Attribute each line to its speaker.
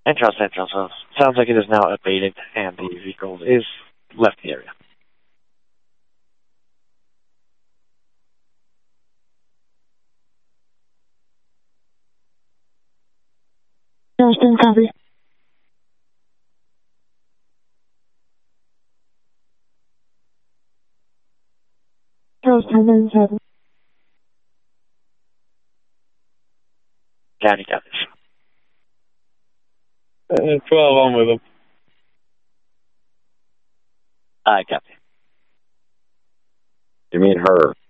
Speaker 1: Central. So sounds like it is now abated and the vehicle is left the area.
Speaker 2: Houston, copy. Houston, 97.
Speaker 1: County copies.
Speaker 3: 12, I'm with him.
Speaker 1: I copy.
Speaker 4: You mean her?